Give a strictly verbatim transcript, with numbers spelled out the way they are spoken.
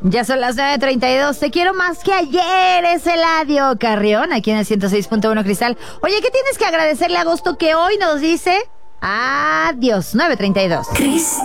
Ya son las nueve treinta y dos. Te quiero más que ayer, es Eladio Carrión, aquí en el ciento seis punto uno Cristal. Oye, ¿qué tienes que agradecerle a Agosto que hoy nos dice adiós? nueve treinta y dos. Cristal.